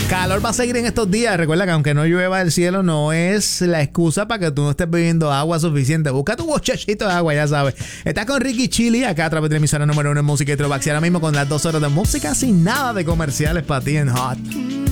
Calor va a seguir en estos días. Recuerda que aunque no llueva el cielo, no es la excusa para que tú no estés bebiendo agua suficiente. Busca tu bochecito de agua, ya sabes. Estás con Ricky Chili, acá a través de la emisora número 1 en música y Throwbacks. Y ahora mismo con las 2 horas de música sin nada de comerciales para ti en Hot.